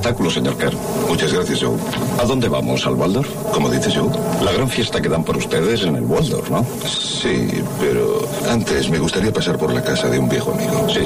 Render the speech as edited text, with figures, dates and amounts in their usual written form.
espectáculo, señor Kerr. Muchas gracias, Joe. ¿A dónde vamos? ¿Al Waldorf? ¿Cómo dices, Joe? La gran fiesta que dan por ustedes en el Waldorf, ¿no? Sí, pero antes me gustaría pasar por la casa de un viejo amigo. Sí,